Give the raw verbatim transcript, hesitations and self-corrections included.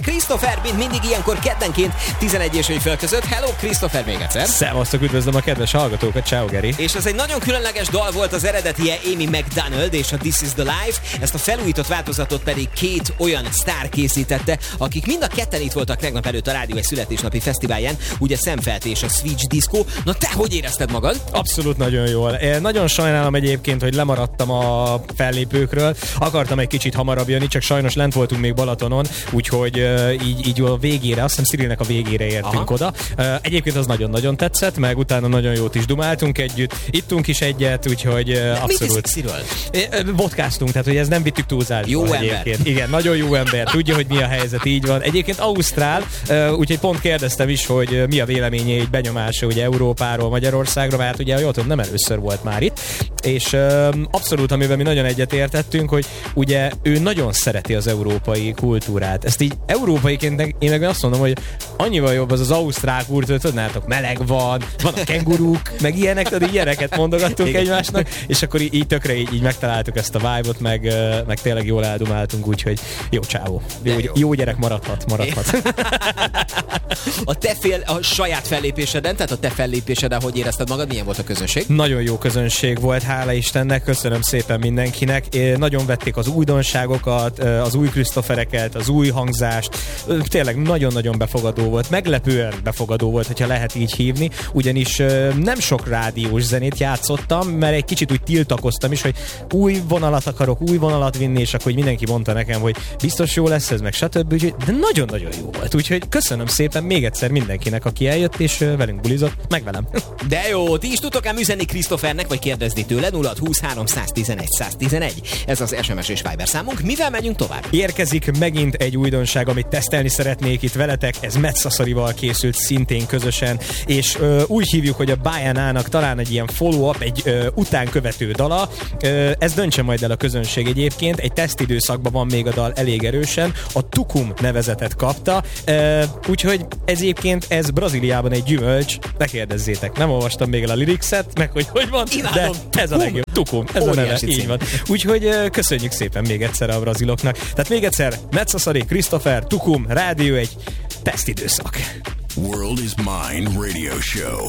Christopher, mint mindig ilyenkor keddenként tizenegy és fél között. Hello, Christopher, még egyszer. Szevasztok, üdvözlöm a kedves hallgatókat, ciao Geri. És ez egy nagyon különleges dal volt, az eredetie Amy McDonald és a This is the Life, ezt a felújított változatot pedig két olyan sztár készítette, akik mind a ketten itt voltak tegnap előtt a rádió egy születésnapi fesztiválján, ugye Szemfelt és a Switch Disco. Na te hogy érezted magad? Abszolút nagyon jól. Én nagyon sajnálom egyébként, hogy lemaradtam a fellépőkről. Akartam egy kicsit hamarabb jönni, csak sajnos lent voltunk még Balatonon, úgyhogy uh, így, így a végére, azt hiszem Cirilnek a végére értünk Aha. oda. Uh, egyébként az nagyon-nagyon tetszett, meg utána nagyon jót is dumáltunk együtt, ittunk is egyet, úgyhogy uh, abszolút. Mit vodkáztunk, tehát hogy ez nem vittük túlzásba. Jó egyébként. ember. Igen, nagyon jó ember, tudja, hogy mi a helyzet, így van. Egyébként ausztrál, uh, úgyhogy pont kérdeztem is, hogy mi a véleménye, egy benyomása ugye Európáról, Magyarországra, mert ugye jól tudom, nem először volt már itt, és uh, abszolút, amiben mi nagyon egyetértettünk, hogy ugye ő nagyon szereti az európai kultúrát. Ezt így európaiként én meg azt mondom, hogy annyival jobb az az ausztrál kultúra, tudnátok, meleg van, van a kenguruk, meg ilyenek, tehát ilyeneket mondogattunk Igen. egymásnak, és akkor így, így tökre így, így megtaláltuk ezt a vibe-ot, meg, meg tényleg jól eldumáltunk, úgyhogy jó csávó. Jó, jó. jó gyerek maradhat, maradhat. A te fél, a saját fellépéseden, tehát a te fellépéseden, hogy érezted magad, milyen volt a közönség? Nagyon jó közönség volt, hála Istennek, köszönöm szépen mindenkinek. Nagyon vették az újdonságokat, az új Christophereket, az új hangzást, tényleg nagyon-nagyon befogadó volt, meglepően befogadó volt, hogyha lehet így hívni, ugyanis nem sok rádiós zenét játszottam, mert egy kicsit úgy tiltakoztam is, hogy új vonalat akarok, új vonalat vinni, és akkor mindenki mondta nekem, hogy biztos jó lesz ez, meg stb. De nagyon-nagyon jó volt, úgyhogy köszönöm szépen még egyszer mindenkinek, aki eljött, és velünk bulizott, meg velem. De jó, ti is tudtok ám üzenni Christophernek, vagy kérdezni tőle, nulla húsz három tizenegy száz tizenegy. Ez az es em es és Viber számunk. Mivel megyünk tovább? Érkezik megint egy újdonság, amit tesztelni szeretnék itt veletek, ez Metszaszarival készült szintén közösen, és ö, úgy hívjuk, hogy a Bajánának talán egy ilyen follow-up, egy ö, utánkövető dala, ö, ez döntse majd el a közönség egyébként, egy tesztidőszakban van még a dal elég erősen, a Tukum nevezetet kapta, ö, úgyhogy egyébként ez Brazíliában egy gyümölcs, ne kérdezzétek, nem olvastam még el a lyricset, meg hogy hogy van, Imádom. de ez a legjobb. Tukum, ez Óriási a neve, így van. Úgyhogy ö, köszönjük szépen még egyszer a braziloknak. Tehát még egyszer, Metszaszari, Christopher, Tukum, Rádió egy tesztidőszak. World is Mine Radio Show.